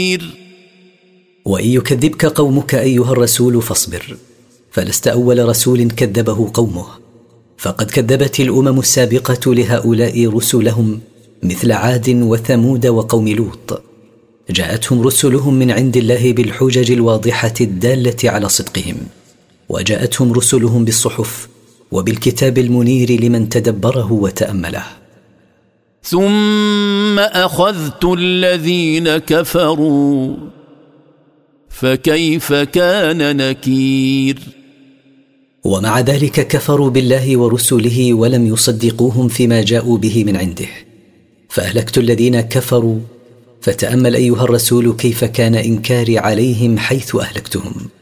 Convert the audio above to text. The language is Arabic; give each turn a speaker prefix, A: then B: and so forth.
A: وإن يكذبك قومك أيها الرسول فاصبر، فلست أول رسول كذبه قومه، فقد كذبت الأمم السابقة لهؤلاء رسلهم مثل عاد وثمود وقوم لوط، جاءتهم رسلهم من عند الله بالحجج الواضحة الدالة على صدقهم، وجاءتهم رسلهم بالصحف وبالكتاب المنير لمن تدبره وتأمله.
B: ثم أخذت الذين كفروا فكيف كان نكير.
A: ومع ذلك كفروا بالله ورسله ولم يصدقوهم فيما جاءوا به من عنده، فأهلكت الذين كفروا، فتأمل أيها الرسول كيف كان إنكاري عليهم حيث أهلكتهم.